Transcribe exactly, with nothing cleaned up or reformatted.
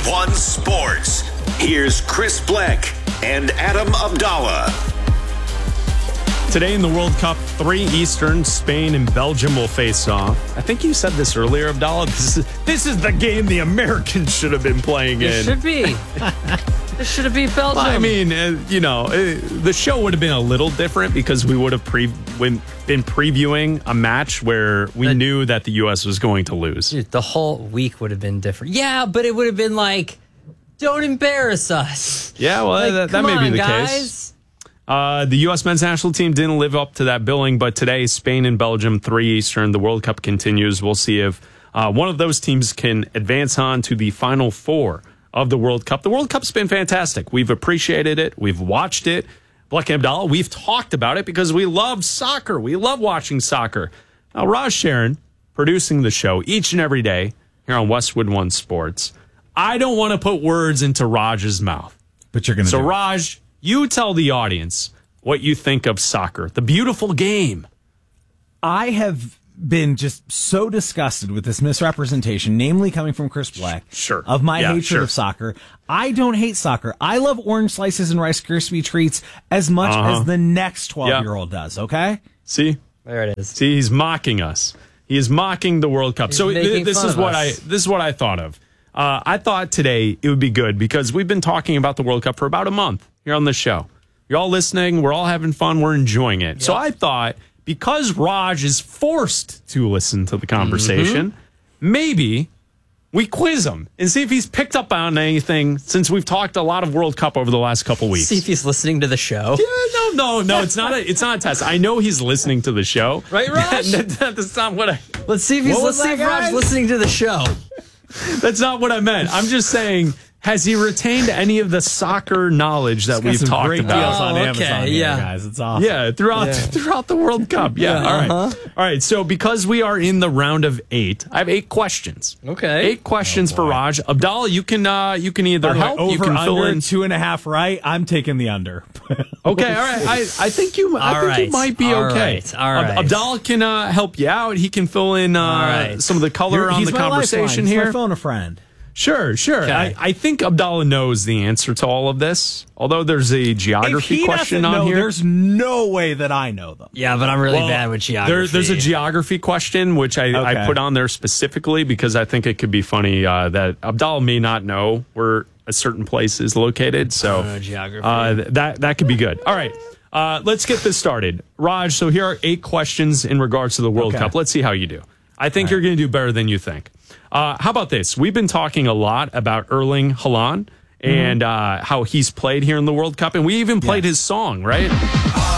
One Sports. Here's Chris Bleck and Adam Abdallah. Today in the World Cup, three Eastern, Spain and Belgium will face off. I think you said this earlier, Abdallah. This is, this is the game the Americans should have been playing in. It should be. This should have been Belgium. Well, I mean, uh, you know, uh, the show would have been a little different because we would have pre- been previewing a match where we the, knew that the U S was going to lose. Dude, the whole week would have been different. Yeah, but it would have been like, don't embarrass us. Yeah, well, like, that, that may on, be the guys. case. Uh, the U S men's national team didn't live up to that billing, but today, Spain and Belgium, three Eastern, the World Cup continues. We'll see if uh, one of those teams can advance on to the Final Four of the World Cup. The World Cup's been fantastic. We've appreciated it. We've watched it. Bleck and Abdallah, we've talked about it because we love soccer. We love watching soccer. Now, Raj Sharon, producing the show each and every day here on Westwood One Sports. I don't want to put words into Raj's mouth. But you're going to So, do Raj, you tell the audience what you think of soccer, the beautiful game. I have been just so disgusted with this misrepresentation, namely coming from Chris Bleck, Sure. of my Yeah, hatred sure. of soccer. I don't hate soccer. I love orange slices and Rice Krispie treats as much Uh-huh. as the next twelve-year-old does, okay? See? There it is. See, he's mocking us. He is mocking the World Cup. He's so th- making this fun is of what us. I this is what I thought of. Uh, I thought today it would be good because we've been talking about the World Cup for about a month here on the show. You're all listening. We're all having fun. We're enjoying it. Yep. So I thought because Raj is forced to listen to the conversation, mm-hmm. maybe we quiz him and see if he's picked up on anything since we've talked a lot of World Cup over the last couple weeks. See if he's listening to the show. Yeah, no, no, no. It's not a. It's not a test. I know he's listening to the show. Right, Raj? that, that, that's not what I. Let's see if he's. What was Let's see that, if Raj's guys? listening to the show. That's not what I meant. I'm just saying, has he retained any of the soccer knowledge that Got we've some talked great about? deals on Oh, okay, Amazon here, yeah. guys. It's awesome. Yeah, throughout Yeah. throughout the World Cup. Yeah, Yeah, all right. uh-huh. All right, so because we are in the round of eight, I have eight questions. Okay. Eight questions Oh, for boy. Raj. Abdallah, you can uh, you can either By the way, help, over you can fill under in. two and a half right. I'm taking the under. Okay, all right. I, I think you I All think you right, might be all okay. right, all Ab- right. Abdallah can uh, help you out. He can fill in uh, All right. some of the color You're- on he's the my conversation lifeline. He's here. my phone a friend. Sure, sure. Okay. I, I think Abdallah knows the answer to all of this, although there's a If geography he question doesn't on know, here. there's no way that I know them. Yeah, but I'm really Well, bad with geography. There, there's a geography question, which I, I Okay. put on there specifically because I think it could be funny uh, that Abdallah may not know where a certain place is located. So Oh, geography. uh, th- that, that could be good. All right. Uh, let's get this started. Raj, so here are eight questions in regards to the World Okay. Cup. Let's see how you do. I think you're going to do better than you think. Uh, how about this? We've been talking a lot about Erling Haaland and uh, how he's played here in the World Cup, and we even played Yeah. his song, right?